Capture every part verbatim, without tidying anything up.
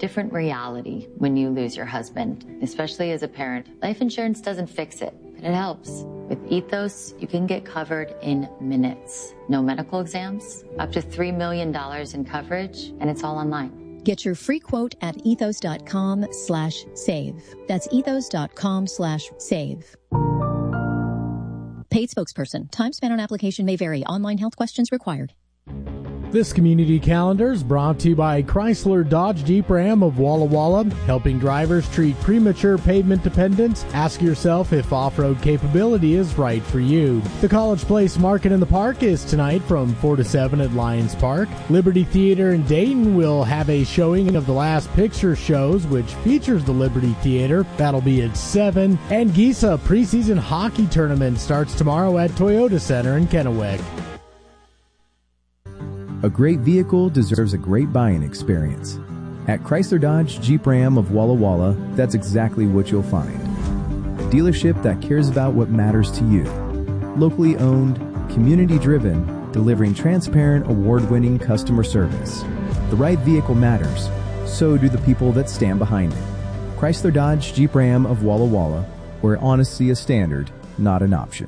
different reality when you lose your husband. Especially as a parent, life insurance doesn't fix it, but it helps. With Ethos, you can get covered in minutes. No medical exams, up to three million dollars in coverage, and it's all online. Get your free quote at ethos.com slash save. That's ethos.com slash save. Paid spokesperson. Time spent on application may vary. Online health questions required. This community calendar is brought to you by Chrysler Dodge Jeep Ram of Walla Walla, helping drivers treat premature pavement dependence. Ask yourself if off-road capability is right for you. The College Place Market in the Park is tonight from four to seven at Lions Park. Liberty Theater in Dayton will have a showing of The Last Picture Shows, which features the Liberty Theater. That'll be at seven. And Giesa preseason hockey tournament starts tomorrow at Toyota Center in Kennewick. A great vehicle deserves a great buying experience. At Chrysler Dodge Jeep Ram of Walla Walla, that's exactly what you'll find. A dealership that cares about what matters to you. Locally owned, community-driven, delivering transparent, award-winning customer service. The right vehicle matters. So do the people that stand behind it. Chrysler Dodge Jeep Ram of Walla Walla, where honesty is standard, not an option.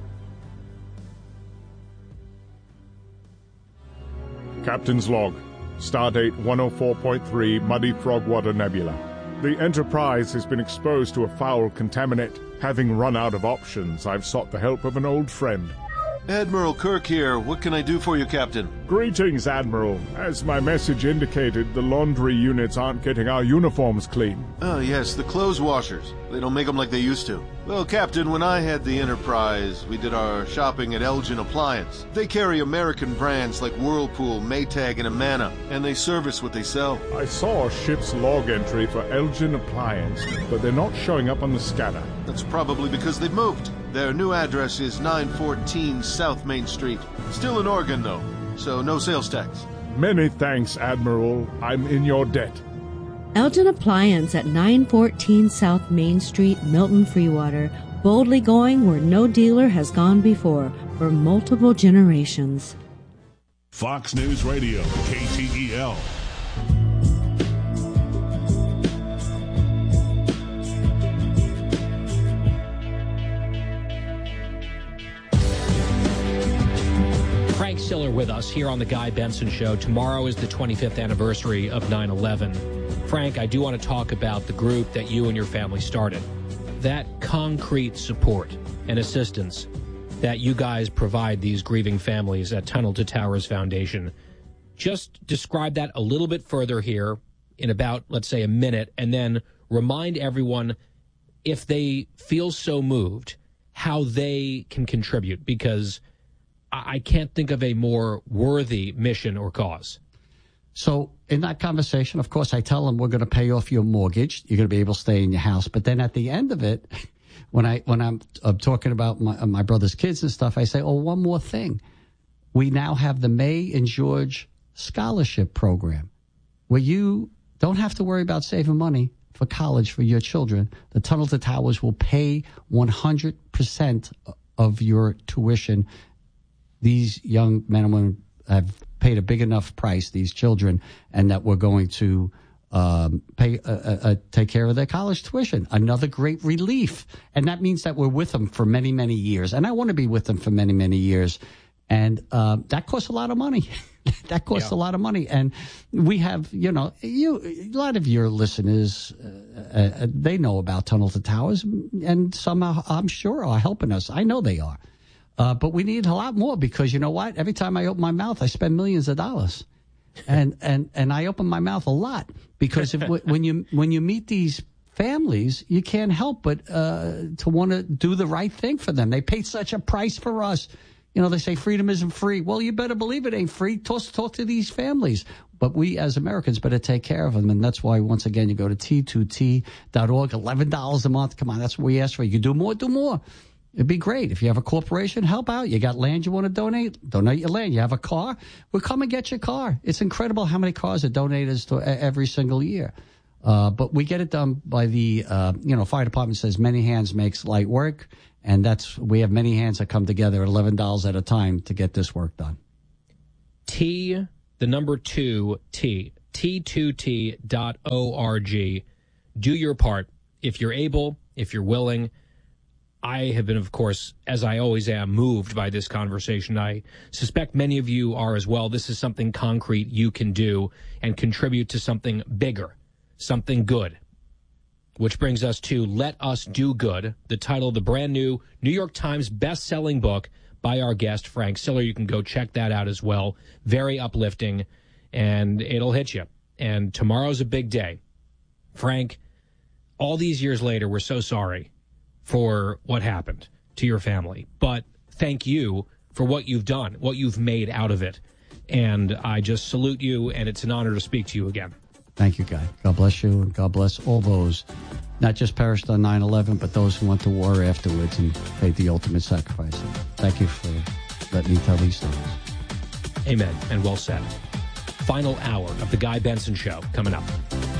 Captain's log, Stardate one oh four point three Muddy Frogwater Nebula. The Enterprise has been exposed to a foul contaminant. Having run out of options, I've sought the help of an old friend. Admiral Kirk here. What can I do for you, Captain? Greetings, Admiral. As my message indicated, the laundry units aren't getting our uniforms clean. Oh, yes, the clothes washers. They don't make them like they used to. Well, Captain, when I had the Enterprise, we did our shopping at Elgin Appliance. They carry American brands like Whirlpool, Maytag, and Amana, and they service what they sell. I saw a ship's log entry for Elgin Appliance, but they're not showing up on the scanner. That's probably because they've moved. Their new address is nine fourteen South Main Street. Still in Oregon, though, so no sales tax. Many thanks, Admiral. I'm in your debt. Elgin Appliance at nine fourteen South Main Street, Milton Freewater. Boldly going where no dealer has gone before for multiple generations. Fox News Radio, K T E L. Frank Stiller with us here on the Guy Benson Show. Tomorrow is the twenty-fifth anniversary of nine eleven. Frank, I do want to talk about the group that you and your family started. That concrete support and assistance that you guys provide these grieving families at Tunnel to Towers Foundation. Just describe that a little bit further here in about, let's say, a minute, and then remind everyone, if they feel so moved, how they can contribute, because I can't think of a more worthy mission or cause. So in that conversation, of course, I tell them we're going to pay off your mortgage. You're going to be able to stay in your house. But then at the end of it, when, I, when I'm, I'm talking about my, my brother's kids and stuff, I say, oh, one more thing. We now have the May and George Scholarship Program, where you don't have to worry about saving money for college for your children. The Tunnel to Towers will pay one hundred percent of your tuition. These young men and women have paid a big enough price, these children, and that we're going to um, pay, uh, uh, take care of their college tuition. Another great relief. And that means that we're with them for many, many years. And I want to be with them for many, many years. And uh, that costs a lot of money. that costs yeah. a lot of money. And we have, you know, you a lot of your listeners, uh, uh, they know about Tunnel to Towers, and some, are, I'm sure, are helping us. I know they are. Uh, but we need a lot more, because you know what? Every time I open my mouth, I spend millions of dollars, and and and I open my mouth a lot, because if, when you when you meet these families, you can't help but uh, to want to do the right thing for them. They pay such a price for us. You know, they say freedom isn't free. Well, you better believe it ain't free. Talk, talk to these families. But we as Americans better take care of them. And that's why, once again, you go to T two T dot org, eleven dollars a month. Come on, that's what we ask for. You can do more, do more. It'd be great. If you have a corporation, help out. You got land you want to donate, donate your land. You have a car, well, come and get your car. It's incredible how many cars are donated to every single year. Uh, but we get it done by the, uh, you know, fire department says many hands makes light work. And that's, we have many hands that come together at eleven dollars at a time to get this work done. T, the number two, T, T two T dot org. Do your part. If you're able, if you're willing. I have been, of course, as I always am, moved by this conversation. I suspect many of you are as well. This is something concrete you can do and contribute to something bigger, something good. Which brings us to Let Us Do Good, the title of the brand new New York Times best-selling book by our guest, Frank Siller. You can go check that out as well. Very uplifting, and it'll hit you. And tomorrow's a big day. Frank, all these years later, we're so sorry for what happened to your family. But thank you for what you've done, what you've made out of it. And I just salute you, and it's an honor to speak to you again. Thank you, Guy. God bless you, and God bless all those, not just perished on nine eleven, but those who went to war afterwards and paid the ultimate sacrifice. Thank you for letting me tell these stories. Amen, and well said. Final hour of The Guy Benson Show coming up.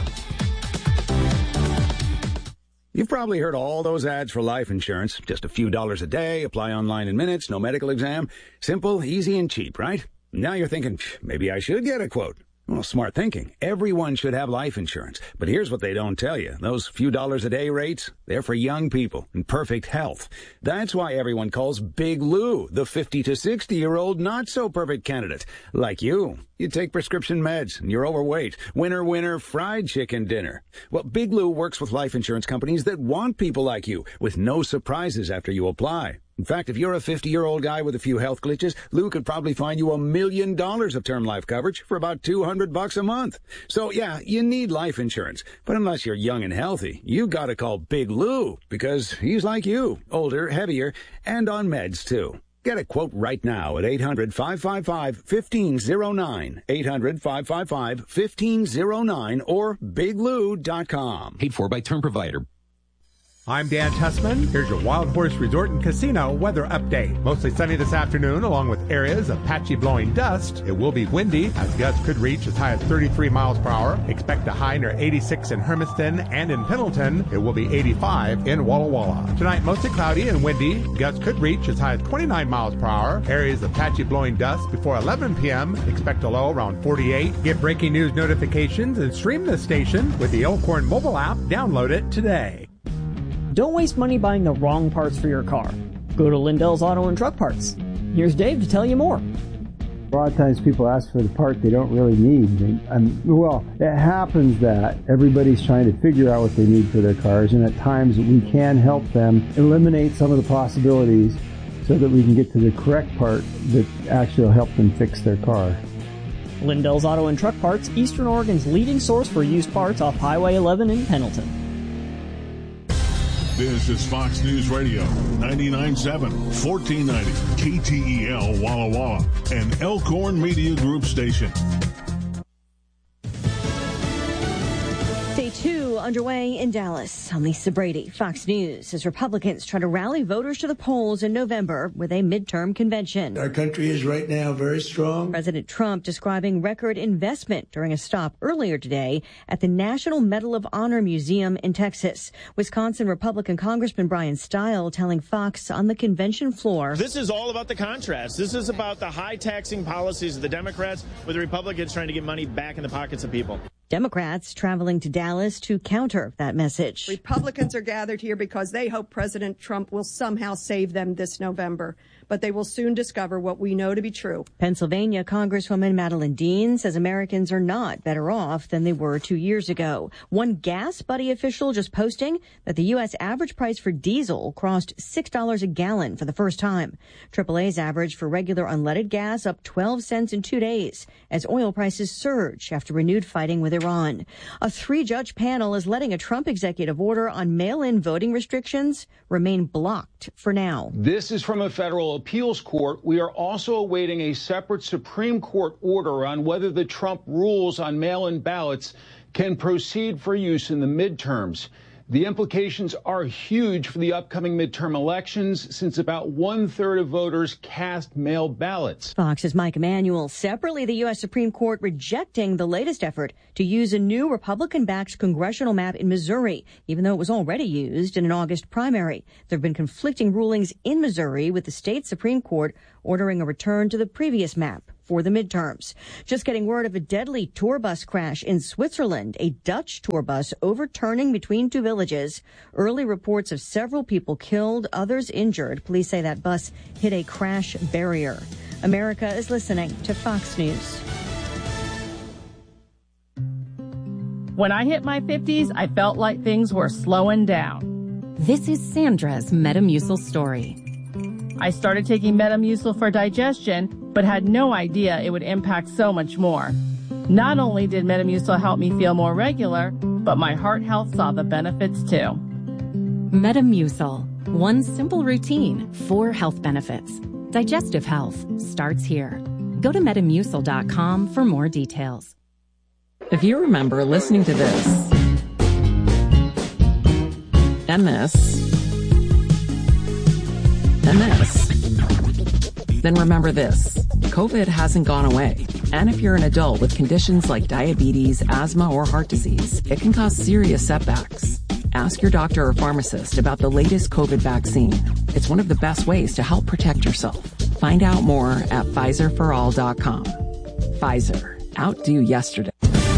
You've probably heard all those ads for life insurance. Just a few dollars a day, apply online in minutes, no medical exam. Simple, easy, and cheap, right? Now you're thinking, maybe I should get a quote. Well, smart thinking. Everyone should have life insurance. But here's what they don't tell you. Those few dollars a day rates, they're for young people in perfect health. That's why everyone calls Big Lou the fifty to sixty-year-old not-so-perfect candidate. Like you. You take prescription meds, and you're overweight. Winner, winner, fried chicken dinner. Well, Big Lou works with life insurance companies that want people like you, with no surprises after you apply. In fact, if you're a fifty-year-old guy with a few health glitches, Lou could probably find you a million dollars of term life coverage for about two hundred bucks a month. So, yeah, you need life insurance. But unless you're young and healthy, you gotta call Big Lou, because he's like you, older, heavier, and on meds, too. Get a quote right now at eight hundred, five five five, one five zero nine, eight hundred, five five five, one five zero nine, or big lou dot com. Paid for by Term Provider. I'm Dan Tussman. Here's your Wild Horse Resort and Casino weather update. Mostly sunny this afternoon, along with areas of patchy blowing dust. It will be windy, as gusts could reach as high as thirty-three miles per hour. Expect a high near eighty-six in Hermiston and in Pendleton. It will be eighty-five in Walla Walla. Tonight, mostly cloudy and windy. Gusts could reach as high as twenty-nine miles per hour. Areas of patchy blowing dust before eleven p.m. Expect a low around forty-eight. Get breaking news notifications and stream the station with the Elkhorn mobile app. Download it today. Don't waste money buying the wrong parts for your car. Go to Lindell's Auto and Truck Parts. Here's Dave to tell you more. A lot of times people ask for the part they don't really need. And, and, well, it happens that everybody's trying to figure out what they need for their cars, and at times we can help them eliminate some of the possibilities so that we can get to the correct part that actually will help them fix their car. Lindell's Auto and Truck Parts, Eastern Oregon's leading source for used parts off Highway eleven in Pendleton. This is Fox News Radio, ninety-nine point seven, fourteen ninety, K T E L Walla Walla, an Elkhorn Media Group station. Day two underway in Dallas. I'm Lisa Brady, Fox News, as Republicans try to rally voters to the polls in November with a midterm convention. Our country is right now very strong. President Trump describing record investment during a stop earlier today at the National Medal of Honor Museum in Texas. Wisconsin Republican Congressman Brian Stile telling Fox on the convention floor. This is all about the contrast. This is about the high taxing policies of the Democrats with the Republicans trying to get money back in the pockets of people. Democrats traveling to Dallas to counter that message. Republicans are gathered here because they hope President Trump will somehow save them this November. But they will soon discover what we know to be true. Pennsylvania Congresswoman Madeline Dean says Americans are not better off than they were two years ago. One Gas Buddy official just posting that the U S average price for diesel crossed six dollars a gallon for the first time. triple A's average for regular unleaded gas up twelve cents in two days as oil prices surge after renewed fighting with Iran. A three-judge panel is letting a Trump executive order on mail-in voting restrictions remain blocked for now. This is from a federal appeals court. We are also awaiting a separate Supreme Court order on whether the Trump rules on mail-in ballots can proceed for use in the midterms. The implications are huge for the upcoming midterm elections, since about one-third of voters cast mail ballots. Fox's Mike Emanuel. Separately, the U S Supreme Court rejecting the latest effort to use a new Republican-backed congressional map in Missouri, even though it was already used in an August primary. There have been conflicting rulings in Missouri, with the state Supreme Court ordering a return to the previous map for the midterms. Just getting word of a deadly tour bus crash in Switzerland, a Dutch tour bus overturning between two villages. Early reports of several people killed, others injured. Police say that bus hit a crash barrier. America is listening to Fox News. When I hit my fifties, I felt like things were slowing down. This is Sandra's Metamucil story. I started taking Metamucil for digestion, but had no idea it would impact so much more. Not only did Metamucil help me feel more regular, but my heart health saw the benefits too. Metamucil. One simple routine, four health benefits. Digestive health starts here. Go to metamucil dot com for more details. If you remember listening to this, and this, and this, then remember this. COVID hasn't gone away. And if you're an adult with conditions like diabetes, asthma, or heart disease, it can cause serious setbacks. Ask your doctor or pharmacist about the latest COVID vaccine. It's one of the best ways to help protect yourself. Find out more at Pfizer for all dot com. Pfizer. Outdo yesterday.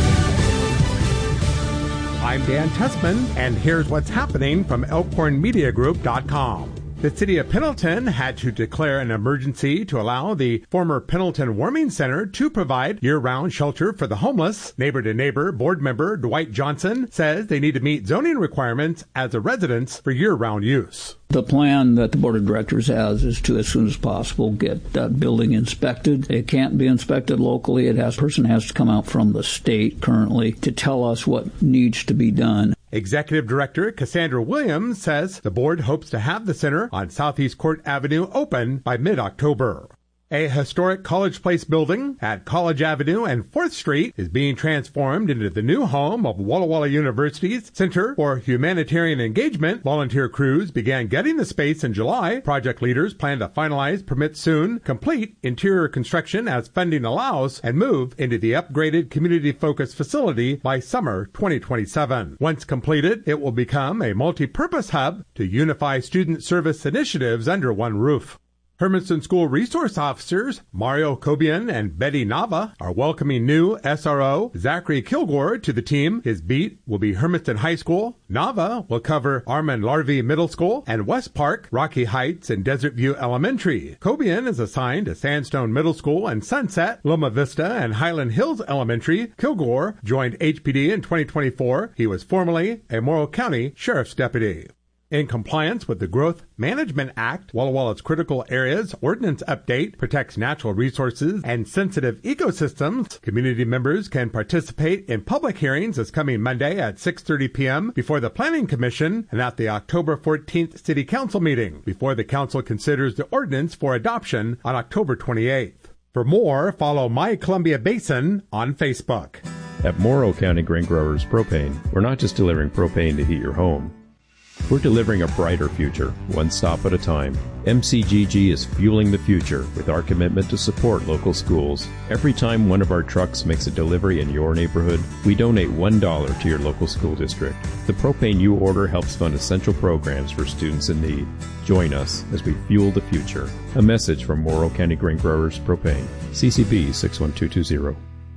I'm Dan Tussman, and here's what's happening from elkhorn media group dot com. The city of Pendleton had to declare an emergency to allow the former Pendleton Warming Center to provide year-round shelter for the homeless. Neighbor to Neighbor board member Dwight Johnson says they need to meet zoning requirements as a residence for year-round use. The plan that the board of directors has is to, as soon as possible, get that building inspected. It can't be inspected locally. It has, a person has to come out from the state currently to tell us what needs to be done. Executive Director Cassandra Williams says the board hopes to have the center on Southeast Court Avenue open by mid-October. A historic College Place building at College Avenue and fourth Street is being transformed into the new home of Walla Walla University's Center for Humanitarian Engagement. Volunteer crews began getting the space in July. Project leaders plan to finalize permits soon, complete interior construction as funding allows, and move into the upgraded community-focused facility by summer twenty twenty-seven. Once completed, it will become a multi-purpose hub to unify student service initiatives under one roof. Hermiston School Resource Officers Mario Cobian and Betty Nava are welcoming new S R O Zachary Kilgore to the team. His beat will be Hermiston High School. Nava will cover Armand Larvey Middle School and West Park, Rocky Heights, and Desert View Elementary. Cobian is assigned to Sandstone Middle School and Sunset, Loma Vista, and Highland Hills Elementary. Kilgore joined H P D in twenty twenty-four. He was formerly a Morrow County Sheriff's Deputy. In compliance with the Growth Management Act, Walla Walla's Critical Areas Ordinance Update protects natural resources and sensitive ecosystems. Community members can participate in public hearings this coming Monday at six thirty p.m. before the Planning Commission and at the October fourteenth City Council meeting, before the Council considers the ordinance for adoption on October twenty-eighth. For more, follow My Columbia Basin on Facebook. At Morrow County Grain Growers Propane, we're not just delivering propane to heat your home. We're delivering a brighter future, one stop at a time. M C G G is fueling the future with our commitment to support local schools. Every time one of our trucks makes a delivery in your neighborhood, we donate one dollar to your local school district. The propane you order helps fund essential programs for students in need. Join us as we fuel the future. A message from Morrow County Grain Growers Propane. C C B six one two two zero.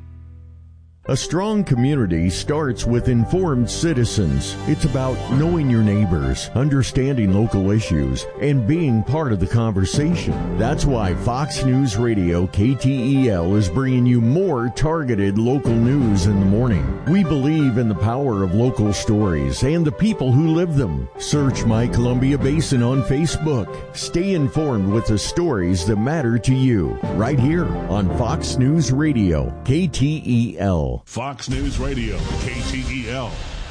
A strong community starts with informed citizens. It's about knowing your neighbors, understanding local issues, and being part of the conversation. That's why Fox News Radio K T E L is bringing you more targeted local news in the morning. We believe in the power of local stories and the people who live them. Search My Columbia Basin on Facebook. Stay informed with the stories that matter to you, right here on Fox News Radio K T E L. Fox News Radio, K T E L.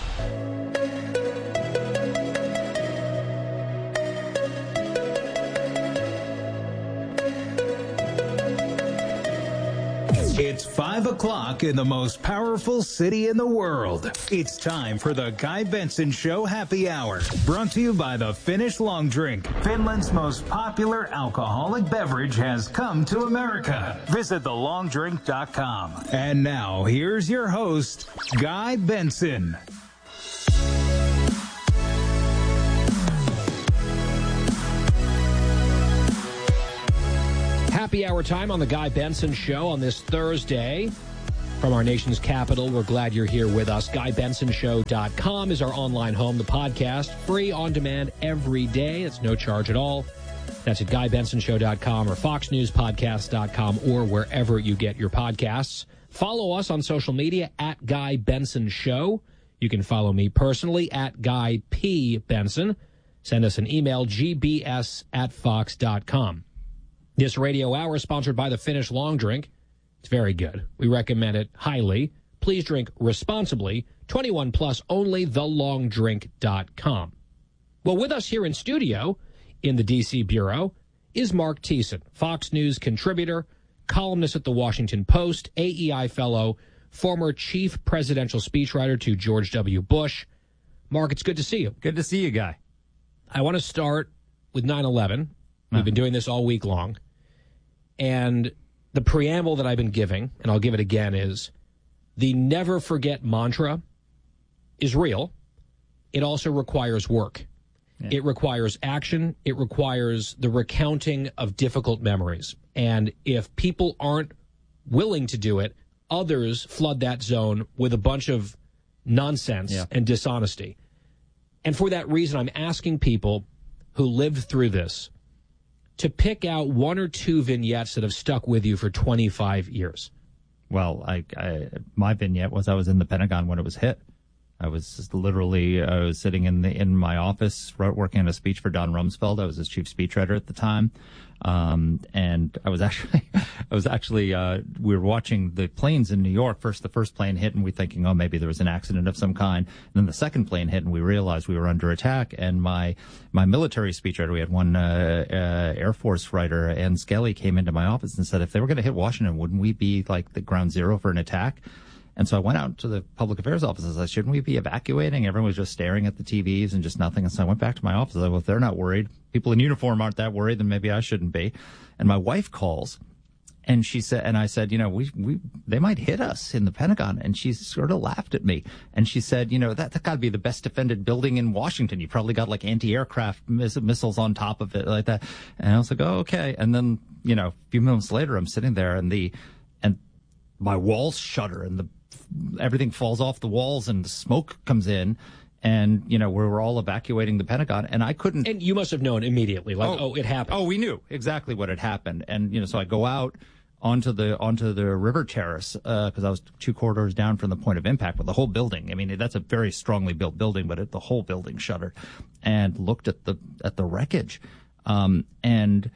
It's five o'clock in the most powerful city in the world. It's time for the Guy Benson Show Happy Hour, brought to you by the Finnish Long Drink. Finland's most popular alcoholic beverage has come to America. Visit the long drink dot com. And now, here's your host, Guy Benson. Happy hour time on the Guy Benson Show on this Thursday. From our nation's capital, we're glad you're here with us. Guy Benson Show dot com is our online home. The podcast, free on demand every day. It's no charge at all. That's at Guy Benson Show dot com or Fox News Podcast dot com or wherever you get your podcasts. Follow us on social media at Guy Benson Show. You can follow me personally at Guy P. Benson. Send us an email, g b s at fox dot com. This radio hour is sponsored by the Finnish Long Drink. It's very good. We recommend it highly. Please drink responsibly. twenty-one plus only, the long drink dot com. Well, with us here in studio in the D C Bureau is Mark Thiessen, Fox News contributor, columnist at the Washington Post, A E I fellow, former chief presidential speechwriter to George W. Bush. Mark, it's good to see you. Good to see you, Guy. I want to start with nine eleven. We've been doing this all week long. And the preamble that I've been giving, and I'll give it again, is the never forget mantra is real. It also requires work. Yeah. It requires action. It requires the recounting of difficult memories. And if people aren't willing to do it, others flood that zone with a bunch of nonsense yeah. and dishonesty. And for that reason, I'm asking people who lived through this to pick out one or two vignettes that have stuck with you for twenty-five years. Well, I, I my vignette was I was in the Pentagon when it was hit. I was just literally I was sitting in the in my office working on a speech for Don Rumsfeld. I was his chief speechwriter at the time, um, and I was actually I was actually uh, we were watching the planes in New York. First, the first plane hit, and we thinking, oh, maybe there was an accident of some kind. And then the second plane hit, and we realized we were under attack. And my my military speechwriter, we had one uh, uh, Air Force writer, Ann Skelly, came into my office and said, if they were going to hit Washington, wouldn't we be like the ground zero for an attack? And so I went out to the public affairs office and said, shouldn't we be evacuating? Everyone was just staring at the T Vs and just nothing. And so I went back to my office. I said, well, if they're not worried, people in uniform aren't that worried, then maybe I shouldn't be. And my wife calls and she said, and I said, you know, we, we, they might hit us in the Pentagon. And she sort of laughed at me. And she said, you know, that, that gotta be the best defended building in Washington. You probably got like anti-aircraft miss, missiles on top of it like that. And I was like, oh, okay. And then, you know, a few minutes later, I'm sitting there and the, and my walls shudder and the, everything falls off the walls and the smoke comes in and, you know, we're, we're all evacuating the Pentagon and I couldn't. And you must have known immediately, like, oh, oh it happened. Oh, we knew exactly what had happened. And, you know, so I go out onto the, onto the river terrace, uh, cause I was two corridors down from the point of impact with the whole building. I mean, that's a very strongly built building, but it, the whole building shuddered and looked at the, at the wreckage. Um, and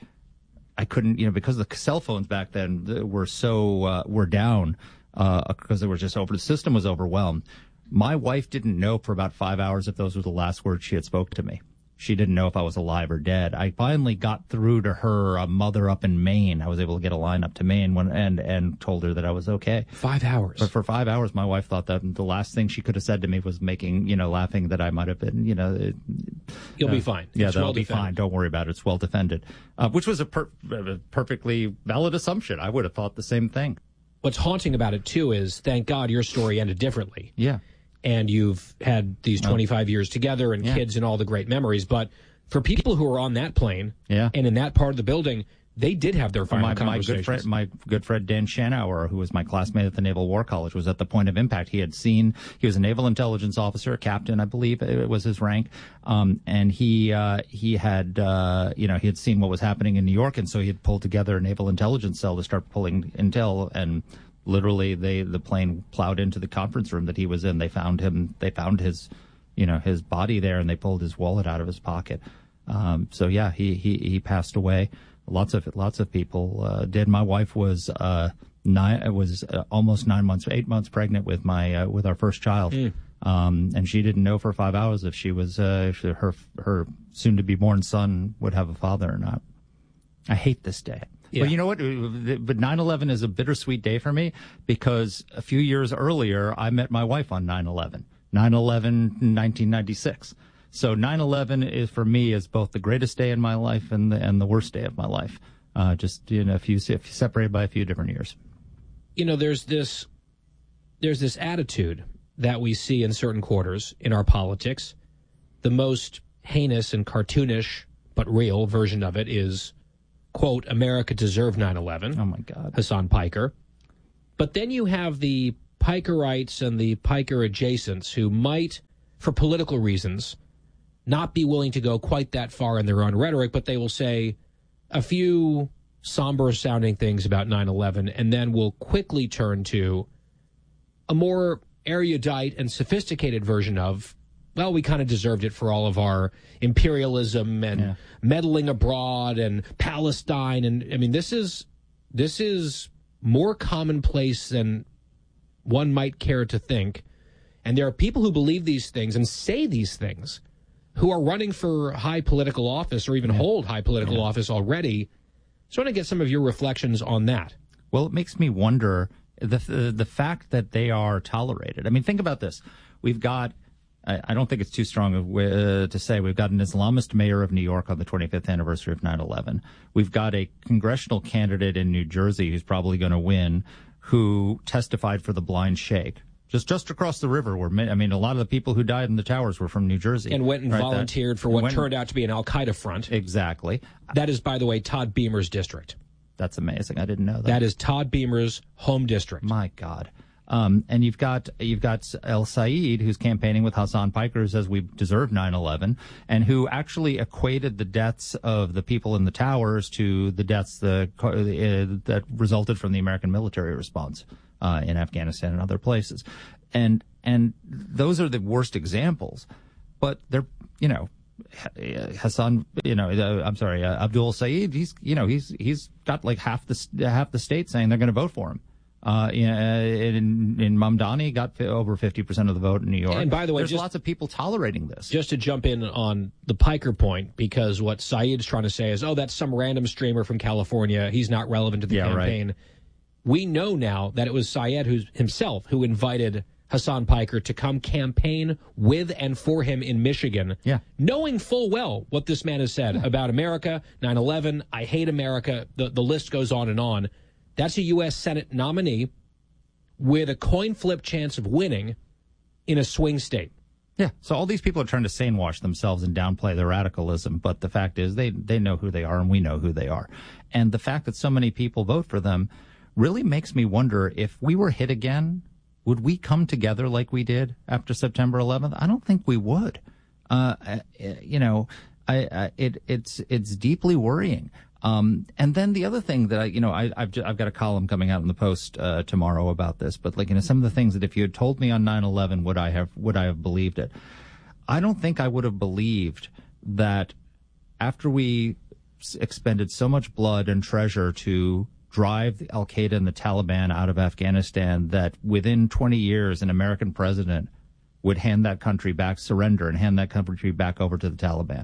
I couldn't, you know, because the cell phones back then were so, uh, were down. Uh, because they were just over, the system was overwhelmed. My wife didn't know for about five hours if those were the last words she had spoke to me. She didn't know if I was alive or dead. I finally got through to her a mother up in Maine. I was able to get a line up to Maine when, and, and told her that I was okay. Five hours. But for five hours, my wife thought that the last thing she could have said to me was making, you know, laughing that I might have been, you know. It, You'll uh, be fine. Yeah, it's that'll well be defended. fine. Don't worry about it. It's well defended. Uh, which was a, per- a perfectly valid assumption. I would have thought the same thing. What's haunting about it, too, is thank God your story ended differently. Yeah. And you've had these twenty-five oh. years together and yeah. kids and all the great memories. But for people who were on that plane yeah. and in that part of the building, they did have their final my, conversations. My good, friend, my good friend Dan Schanauer, who was my classmate at the Naval War College, was at the point of impact. He had seen, he was a naval intelligence officer, captain, I believe it was his rank. Um, and he, uh, he had, uh, you know, he had seen what was happening in New York. And so he had pulled together a naval intelligence cell to start pulling intel. And literally they, the plane plowed into the conference room that he was in. They found him, they found his, you know, his body there and they pulled his wallet out of his pocket. Um, so yeah, he, he, he passed away. Lots of, lots of people, uh, did. My wife was, uh, nine, was uh, almost nine months, eight months pregnant with my, uh, with our first child. Mm. Um, and she didn't know for five hours if she was, uh, if her, her soon to be born son would have a father or not. I hate this day. Yeah. But you know what? But nine eleven is a bittersweet day for me because a few years earlier, I met my wife on nine eleven, nine eleven, nineteen ninety-six. So nine eleven is for me is both the greatest day in my life and the, and the worst day of my life. Uh, just, you know, if you, if you separated by a few different years. You know, there's this, there's this attitude that we see in certain quarters in our politics. The most heinous and cartoonish, but real version of it is quote, America deserved nine eleven. Oh, my God. Hassan Piker. But then you have the Pikerites and the Piker adjacents who might, for political reasons, not be willing to go quite that far in their own rhetoric, but they will say a few somber-sounding things about nine eleven, and then will quickly turn to a more erudite and sophisticated version of, well, we kind of deserved it for all of our imperialism and yeah. meddling abroad and Palestine. And, I mean, this is this is more commonplace than one might care to think. And there are people who believe these things and say these things who are running for high political office or even yeah. hold high political yeah. office already. So I want to get some of your reflections on that. Well, it makes me wonder the, the the fact that they are tolerated. I mean, think about this. We've got, I, I don't think it's too strong of, uh, to say, we've got an Islamist mayor of New York on the twenty-fifth anniversary of nine eleven. We've got a congressional candidate in New Jersey who's probably going to win, who testified for the blind sheikh. Just just across the river, where I mean, a lot of the people who died in the towers were from New Jersey. And went and right, volunteered that, for what went, turned out to be an Al-Qaeda front. Exactly. That is, by the way, Todd Beamer's district. That's amazing. I didn't know that. That is Todd Beamer's home district. My God. Um, and you've got you've got El Said, who's campaigning with Hassan Piker, who says we deserve nine eleven, and who actually equated the deaths of the people in the towers to the deaths the, uh, that resulted from the American military response uh, in Afghanistan and other places. And and those are the worst examples. But they're, you know, Hassan, you know, uh, I'm sorry, uh, Abdul Said, he's, you know, he's he's got like half the half the state saying they're going to vote for him. Uh, in, in Mamdani got over fifty percent of the vote in New York. And by the way, there's just, lots of people tolerating this. Just to jump in on the Piker point, because what Saeed's trying to say is, oh, that's some random streamer from California. He's not relevant to the yeah, campaign. Right. We know now that it was Saeed who's, himself who invited Hassan Piker to come campaign with and for him in Michigan, yeah. knowing full well what this man has said yeah. about America, nine eleven, I hate America, the, the list goes on and on. That's a U S Senate nominee with a coin flip chance of winning in a swing state. Yeah, so all these people are trying to sane-wash themselves and downplay their radicalism, but the fact is they, they know who they are and we know who they are. And the fact that so many people vote for them really makes me wonder, if we were hit again, would we come together like we did after September eleventh? I don't think we would. Uh, you know, I, I, it, it's it's deeply worrying. Um, and then the other thing that I, you know, I, I've I've got a column coming out in the Post uh, tomorrow about this. But like, you know, some of the things that if you had told me on nine eleven, would I have would I have believed it? I don't think I would have believed that after we expended so much blood and treasure to drive Al Qaeda and the Taliban out of Afghanistan, that within twenty years, an American president would hand that country back, surrender, and hand that country back over to the Taliban.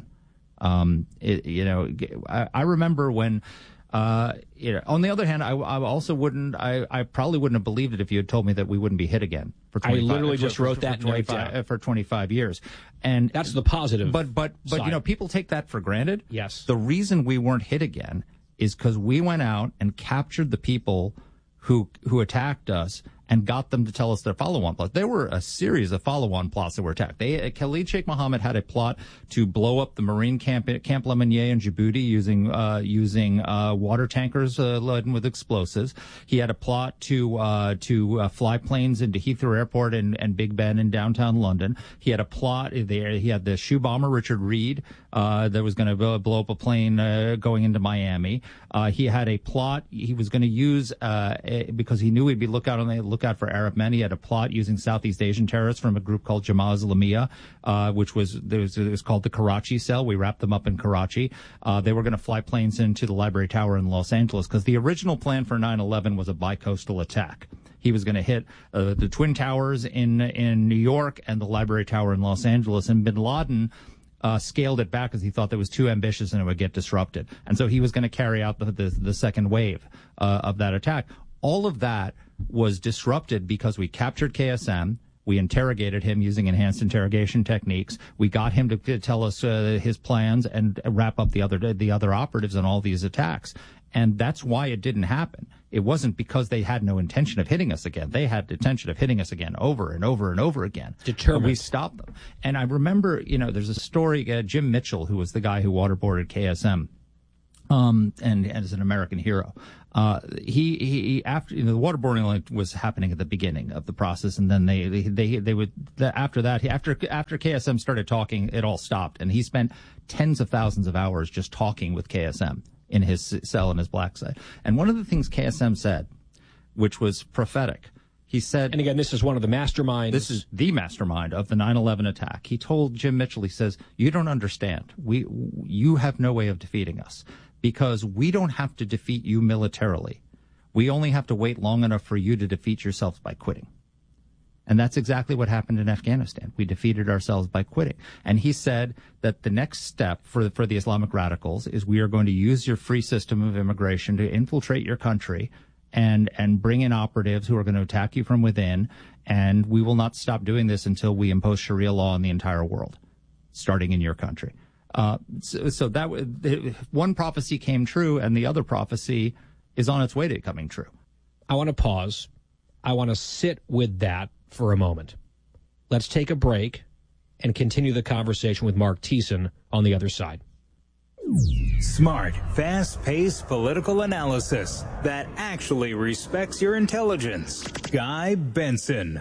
Um, it, you know, I, I remember when, uh, you know, on the other hand, I, I also wouldn't, I, I probably wouldn't have believed it if you had told me that we wouldn't be hit again for twenty-five. I literally for, just for, wrote for, that for twenty-five, note for twenty-five years. And that's the positive. But, but, but, side. you know, people take that for granted. Yes. The reason we weren't hit again is because we went out and captured the people who who attacked us and got them to tell us their follow-on plots. There were a series of follow-on plots that were attacked. They, Khalid Sheikh Mohammed had a plot to blow up the Marine camp at Camp Lemonnier in Djibouti using uh, using uh, water tankers uh, laden with explosives. He had a plot to uh, to uh, fly planes into Heathrow Airport and, and Big Ben in downtown London. He had a plot there. He had the shoe bomber Richard Reed uh, that was going to blow up a plane uh, going into Miami. Uh, he had a plot he was going to use uh, a, because he knew he'd be look out on the look out for Arab men. He had a plot using Southeast Asian terrorists from a group called Jamaat Islamiyah, uh, which was, there was, it was called the Karachi cell. We wrapped them up in Karachi. Uh, they were going to fly planes into the Library Tower in Los Angeles because the original plan for nine eleven was a bi-coastal attack. He was going to hit uh, the Twin Towers in in New York and the Library Tower in Los Angeles. And bin Laden Uh, scaled it back because he thought that was too ambitious and it would get disrupted. And so he was going to carry out the, the, the second wave uh, of that attack. All of that was disrupted because we captured K S M. We interrogated him using enhanced interrogation techniques. We got him to, to tell us uh, his plans and wrap up the other the other operatives on all these attacks. And that's why it didn't happen. It wasn't because they had no intention of hitting us again. They had the intention of hitting us again over and over and over again. Determined. And we stopped them. And I remember, you know, there's a story, uh, Jim Mitchell, who was the guy who waterboarded K S M. um, and, and is an American hero. Uh, he, he, after, you know, the waterboarding was happening at the beginning of the process, and then they, they, they, they would, the, after that, he, after, after K S M started talking, it all stopped, and he spent tens of thousands of hours just talking with K S M in his cell in his black site. And one of the things K S M said, which was prophetic, he said, and again, this is one of the masterminds. This is the mastermind of the nine eleven attack. He told Jim Mitchell, he says, you don't understand. We, you have no way of defeating us, because we don't have to defeat you militarily. We only have to wait long enough for you to defeat yourselves by quitting. And that's exactly what happened in Afghanistan. We defeated ourselves by quitting. And he said that the next step for, for the Islamic radicals is we are going to use your free system of immigration to infiltrate your country and, and bring in operatives who are going to attack you from within. And we will not stop doing this until we impose Sharia law in the entire world, starting in your country. Uh, so, so that one prophecy came true, and the other prophecy is on its way to coming true. I want to pause. I want to sit with that for a moment. Let's take a break and continue the conversation with Mark Thiessen on the other side. Smart, fast-paced political analysis that actually respects your intelligence. Guy Benson.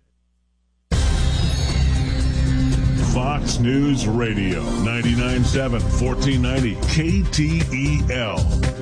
Fox News Radio, ninety-nine point seven, fourteen ninety K T E L.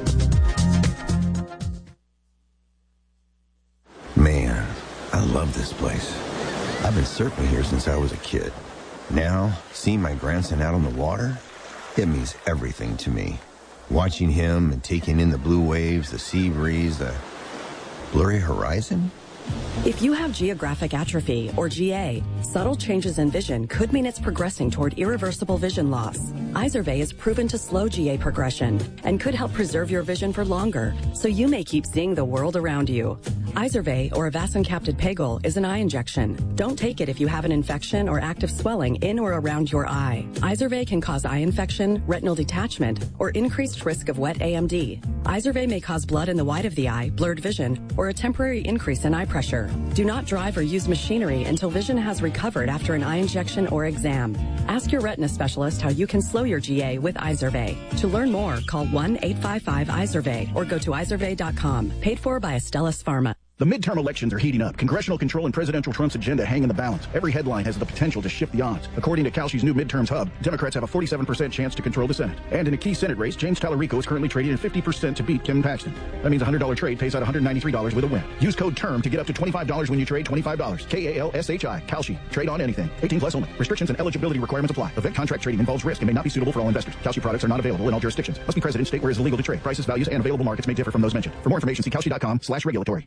Man, I love this place. I've been surfing here since I was a kid. Now, seeing my grandson out on the water, it means everything to me. Watching him and taking in the blue waves, the sea breeze, the blurry horizon. If you have geographic atrophy, or G A, subtle changes in vision could mean it's progressing toward irreversible vision loss. Izervay is proven to slow G A progression and could help preserve your vision for longer, so you may keep seeing the world around you. Izervay, or avacincaptad pegol, is an eye injection. Don't take it if you have an infection or active swelling in or around your eye. Izervay can cause eye infection, retinal detachment, or increased risk of wet A M D. Izervay may cause blood in the white of the eye, blurred vision, or a temporary increase in eye pressure. Do not drive or use machinery until vision has recovered after an eye injection or exam. Ask your retina specialist how you can slow your G A with Izervay. To learn more, call one eight five five Izervay or go to izervay dot com. Paid for by Astellas Pharma. The midterm elections are heating up. Congressional control and presidential Trump's agenda hang in the balance. Every headline has the potential to shift the odds. According to Kalshi's new midterms hub, Democrats have a forty-seven percent chance to control the Senate. And in a key Senate race, James Tallarico is currently trading at fifty percent to beat Kim Paxton. That means a one hundred dollars trade pays out one hundred ninety-three dollars with a win. Use code TERM to get up to twenty-five dollars when you trade twenty-five dollars. K A L S H I. Kalshi. Trade on anything. eighteen plus only. Restrictions and eligibility requirements apply. Event contract trading involves risk and may not be suitable for all investors. Kalshi products are not available in all jurisdictions. Must be present in state where it is illegal to trade. Prices, values, and available markets may differ from those mentioned. For more information, see kalshi dot com slash regulatory.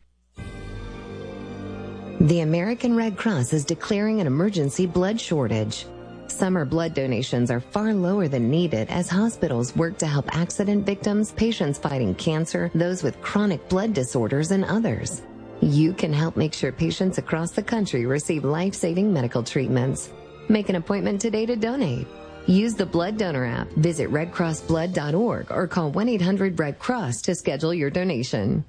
The American Red Cross is declaring an emergency blood shortage. Summer blood donations are far lower than needed as hospitals work to help accident victims, patients fighting cancer, those with chronic blood disorders, and others. You can help make sure patients across the country receive life-saving medical treatments. Make an appointment today to donate. Use the Blood Donor app, visit red cross blood dot org, or call one eight hundred red cross to schedule your donation.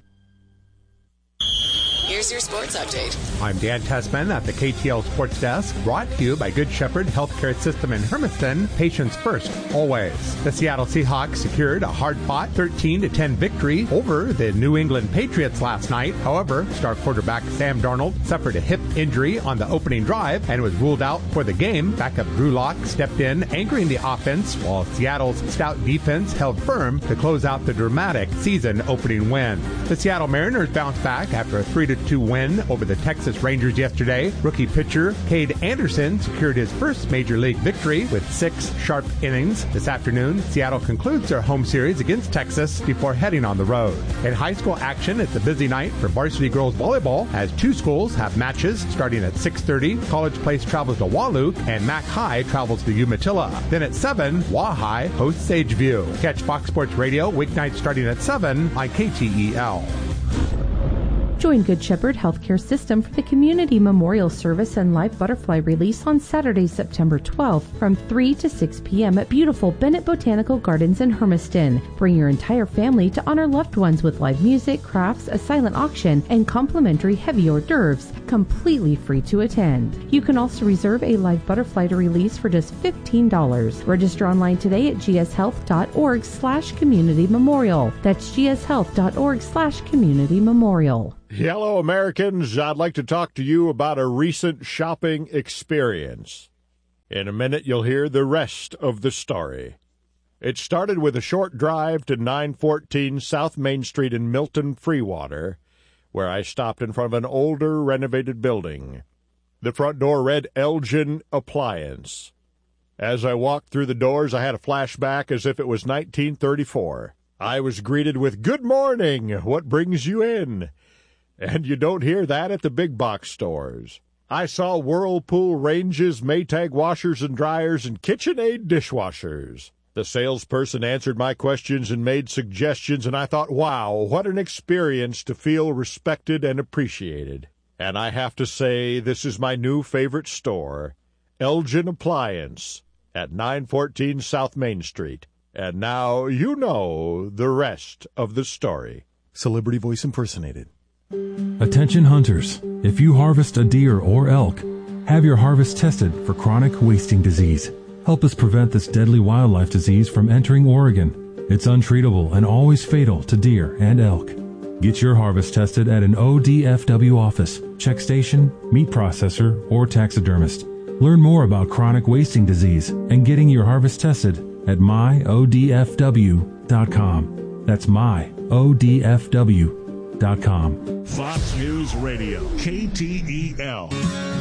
Here's your sports update. I'm Dan Tessman at the K T L Sports Desk, brought to you by Good Shepherd Healthcare System in Hermiston. Patients first, always. The Seattle Seahawks secured a hard-fought thirteen to ten victory over the New England Patriots last night. However, star quarterback Sam Darnold suffered a hip injury on the opening drive and was ruled out for the game. Backup Drew Lock stepped in, anchoring the offense, while Seattle's stout defense held firm to close out the dramatic season-opening win. The Seattle Mariners bounced back after a three to two win over the Texas Rangers yesterday. Rookie pitcher Cade Anderson secured his first major league victory with six sharp innings. This afternoon, Seattle concludes their home series against Texas before heading on the road. In high school action, it's a busy night for varsity girls volleyball as two schools have matches starting at six thirty. College Place travels to Wahluke and Mac High travels to Umatilla. Then at seven, Wah High hosts Sageview. Catch Fox Sports Radio weeknights starting at seven on K T E L. Join Good Shepherd Healthcare System for the Community Memorial Service and live butterfly release on Saturday, September twelfth from three to six p.m. at beautiful Bennett Botanical Gardens in Hermiston. Bring your entire family to honor loved ones with live music, crafts, a silent auction, and complimentary heavy hors d'oeuvres, completely free to attend. You can also reserve a live butterfly to release for just fifteen dollars. Register online today at gshealth.org slash community memorial. That's gshealth.org slash community memorial. Hello, Americans. I'd like to talk to you about a recent shopping experience. In a minute, you'll hear the rest of the story. It started with a short drive to nine fourteen South Main Street in Milton, Freewater, where I stopped in front of an older, renovated building. The front door read Elgin Appliance. As I walked through the doors, I had a flashback as if it was nineteen thirty-four. I was greeted with, "Good morning, what brings you in?" And you don't hear that at the big box stores. I saw Whirlpool ranges, Maytag washers and dryers, and KitchenAid dishwashers. The salesperson answered my questions and made suggestions, and I thought, wow, what an experience to feel respected and appreciated. And I have to say, this is my new favorite store, Elgin Appliance, at nine fourteen South Main Street. And now you know the rest of the story. Celebrity voice impersonated. Attention hunters, if you harvest a deer or elk, have your harvest tested for chronic wasting disease. Help us prevent this deadly wildlife disease from entering Oregon. It's untreatable and always fatal to deer and elk. Get your harvest tested at an O D F W office, check station, meat processor, or taxidermist. Learn more about chronic wasting disease and getting your harvest tested at my O D F W dot com. That's my O D F W dot com. Fox News Radio, K T E L.